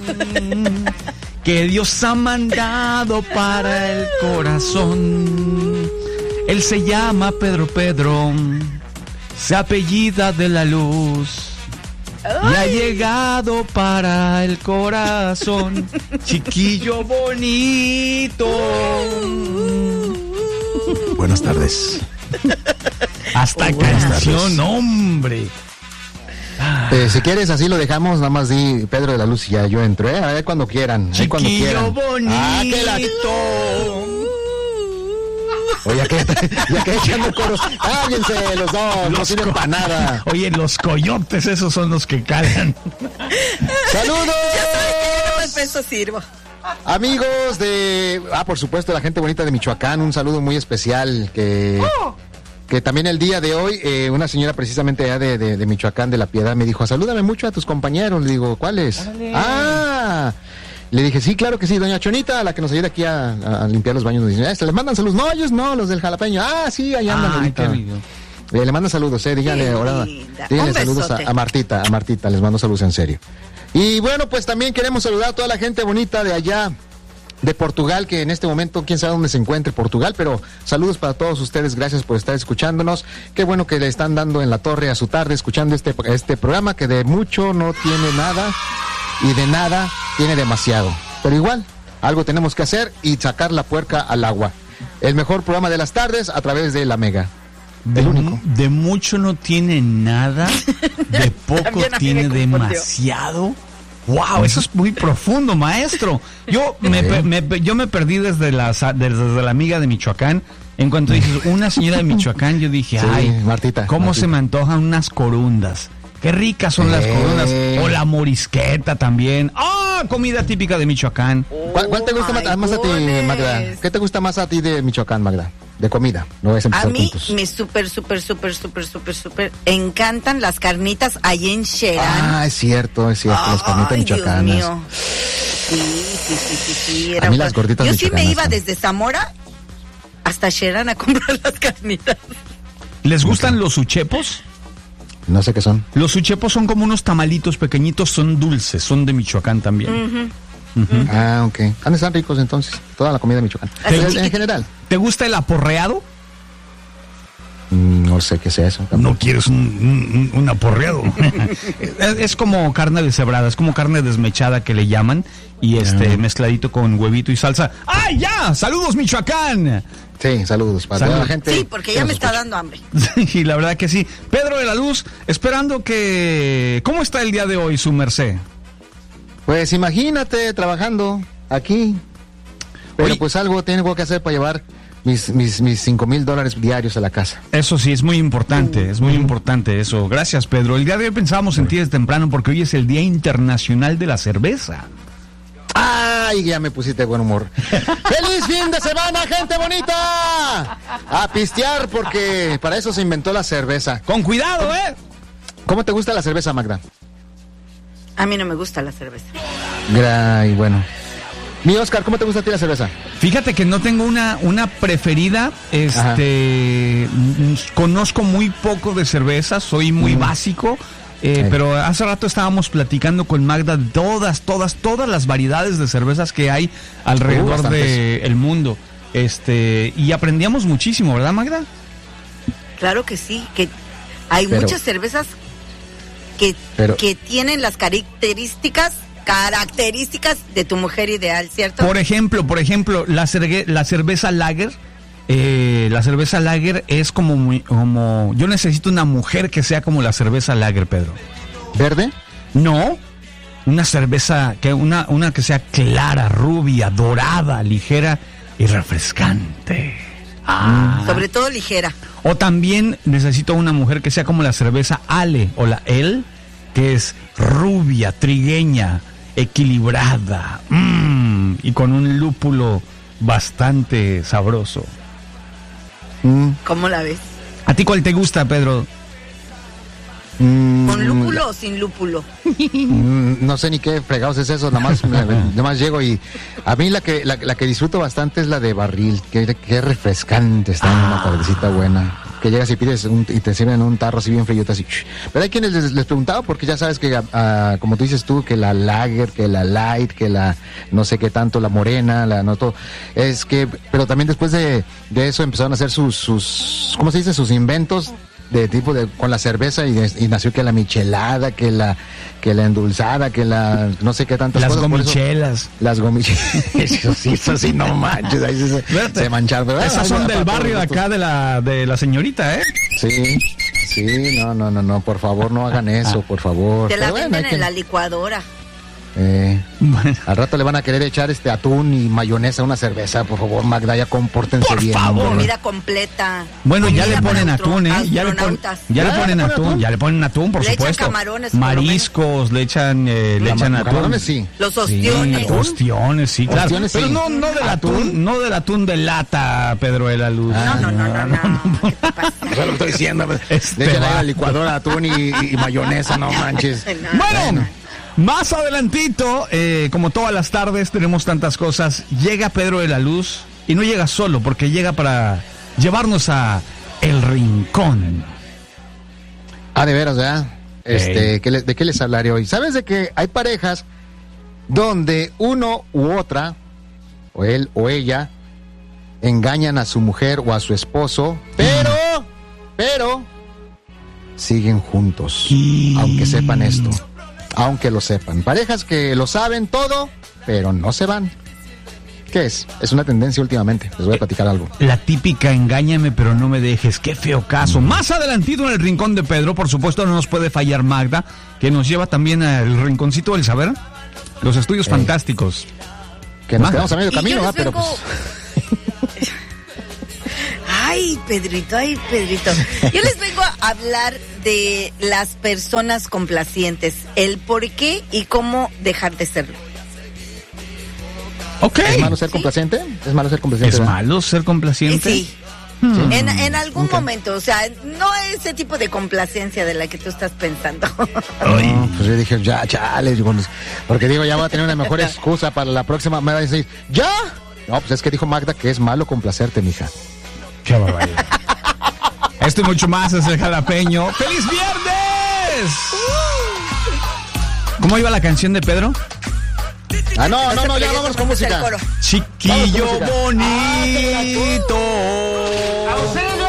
que Dios ha mandado para el corazón. Él se llama Pedro, se apellida de la luz. Y ha llegado para el corazón, chiquillo bonito. Buenas tardes. Hasta canción, hombre. Si quieres, así lo dejamos. Nada más di Pedro de la Luz y ya yo entro, A ver cuando quieran. Chiquillo bonito. Oye, ya que echando coros. Cállense los dos, no sirven para nada. Oye, los coyotes, esos son los que calan. ¡Saludos! Ya sabes que eso sirvo. Amigos de... por supuesto, la gente bonita de Michoacán. Un saludo muy especial que también el día de hoy, una señora precisamente allá de Michoacán, de La Piedad, me dijo, salúdame mucho a tus compañeros. Le digo, ¿cuáles? ¡Ah! Le dije, sí, claro que sí, doña Chonita, la que nos ayuda aquí a limpiar los baños, nos dice, ¿se les mandan saludos? No, ellos no, los del jalapeño. Ah, sí, ahí andan ahorita. Le mandan saludos, díganle ahora, díganle saludos a Martita, les mando saludos en serio. Y bueno, pues también queremos saludar a toda la gente bonita de allá, de Portugal, que en este momento, quién sabe dónde se encuentre Portugal, pero saludos para todos ustedes, gracias por estar escuchándonos. Qué bueno que le están dando en la torre a su tarde, escuchando este programa, que de mucho no tiene nada, y de nada tiene demasiado. Pero igual, algo tenemos que hacer y sacar la puerca al agua. El mejor programa de las tardes a través de La Mega. El único. De mucho no tiene nada, de poco tiene demasiado. ¡Wow! Eso es muy profundo, maestro. Yo me perdí desde la amiga de Michoacán. En cuanto dices una señora de Michoacán, yo dije, Martita, ¿cómo se me antojan unas corundas? Qué ricas son las corundas. O la morisqueta también. ¡Ah! Comida típica de Michoacán. ¿Cuál te gusta más a ti, Magda? ¿Qué te gusta más a ti de Michoacán, Magda? De comida. No es empezar a mí puntos. me súper encantan las carnitas allí en Cherán. Es cierto, las carnitas michoacanas. Dios mío. Sí. A mí las gorditas yo michoacanas. Sí me iba desde Zamora hasta Cherán a comprar las carnitas. ¿Les gustan los uchepos? No sé qué son. Los uchepos son como unos tamalitos pequeñitos, son dulces, son de Michoacán también. Ok. Están ricos entonces, toda la comida de Michoacán. En general. ¿Te gusta el aporreado? No sé qué sea eso. Tampoco. No quieres un aporreado. Es como carne deshebrada, es como carne desmechada que le llaman, y mezcladito con huevito y salsa. ¡Ay, ya! ¡Saludos, Michoacán! Sí, saludos para toda la gente. Sí, porque ya me está dando hambre. Sí, la verdad que sí. Pedro de la Luz, esperando que... ¿Cómo está el día de hoy, su merced? Pues imagínate, trabajando aquí. Pero pues algo tengo que hacer para llevar mis $5,000 diarios a la casa. Eso sí, es muy importante, eso. Gracias, Pedro. El día de hoy pensábamos en ti desde temprano porque hoy es el Día Internacional de la Cerveza. ¡Ay, ya me pusiste de buen humor! ¡Feliz fin de semana, gente bonita! A pistear, porque para eso se inventó la cerveza. ¡Con cuidado, ¿Cómo te gusta la cerveza, Magda? A mí no me gusta la cerveza. Y bueno. Mi Oscar, ¿cómo te gusta a ti la cerveza? Fíjate que no tengo una preferida. Conozco muy poco de cerveza, soy muy básico. Pero hace rato estábamos platicando con Magda todas las variedades de cervezas que hay alrededor del mundo. Y aprendíamos muchísimo, ¿verdad, Magda? Claro que sí, que hay muchas cervezas que tienen las características de tu mujer ideal, ¿cierto? Por ejemplo, la cerveza lager. La cerveza lager es como yo necesito una mujer que sea como la cerveza lager, Pedro. ¿Verde? No, una cerveza una que sea clara, rubia, dorada, ligera y refrescante. Sobre todo ligera. O también necesito una mujer que sea como la cerveza Ale o la El, que es rubia, trigueña, equilibrada, y con un lúpulo bastante sabroso. ¿Cómo la ves? ¿A ti cuál te gusta, Pedro? ¿Con lúpulo o sin lúpulo? No sé ni qué fregados es eso, nada más llego y a mí la que disfruto bastante es la de barril, que refrescante, está en una tardecita buena. que llegas y pides y te sirven un tarro así bien frío, así. Pero hay quienes les preguntaba, porque ya sabes que, como tú dices tú, que la lager, que la light, que la no sé qué tanto, la morena, no todo. Es que, pero también después de eso empezaron a hacer sus ¿cómo se dice? Sus inventos de tipo con la cerveza y nació que la michelada, que la endulzada, que la no sé qué tantas las cosas. Gomichelas. Las gomichelas. Eso sí, no manches. Ahí se mancharon, ¿verdad? Esas son del barrio de acá de la señorita, ¿eh? Sí, no, por favor, no hagan eso, por favor. Te la venden en la licuadora. Bueno. Al rato le van a querer echar atún y mayonesa a una cerveza, por favor, Magda, ya compórtense bien. Por favor. Comida completa. Bueno, comida ya le ponen atún, ¿eh? Ya le ponen atún, por supuesto. Le echan camarones. Mariscos, le echan atún. Camarones, sí. Los ostiones. Sí, ostiones, sí, claro. Ostiones, pero sí. no del atún, no del atún de lata, Pedro de la Luz. No. ¿Qué te pasa? Eso lo estoy diciendo. Le echan ahí a la licuadora atún y mayonesa, no manches. Bueno. Más adelantito, como todas las tardes, tenemos tantas cosas. Llega Pedro de la Luz y no llega solo, porque llega para llevarnos a El Rincón. De veras, ¿verdad? ¿De qué les hablaré hoy? ¿Sabes de que hay parejas donde uno u otra, o él o ella, engañan a su mujer o a su esposo, pero siguen juntos, aunque sepan esto? Aunque lo sepan. Parejas que lo saben todo, pero no se van. ¿Qué es? Es una tendencia últimamente. Les voy a platicar algo. La típica engáñame pero no me dejes. Qué feo caso. Más adelantito en el Rincón de Pedro, por supuesto, no nos puede fallar Magda, que nos lleva también al rinconcito del saber. Los estudios fantásticos. Que nos quedamos a medio camino, ¿verdad? Pero pues... Ay, Pedrito. Yo les vengo a hablar de las personas complacientes, el por qué y cómo dejar de serlo. Okay. ¿Es malo ser complaciente? ¿Es malo ser complaciente? ¿Es malo ser complaciente? Sí. En algún momento, o sea, no ese tipo de complacencia de la que tú estás pensando. No, pues yo dije, ya, chale, porque digo, ya voy a tener una mejor excusa para la próxima. Me va a decir, ¿ya? No, pues es que dijo Magda que es malo complacerte, mija. ¡Qué barbaridad! Esto y mucho más es el Jalapeño. ¡Feliz viernes! ¿Cómo iba la canción de Pedro? No, ya vamos con música. Chiquillo bonito.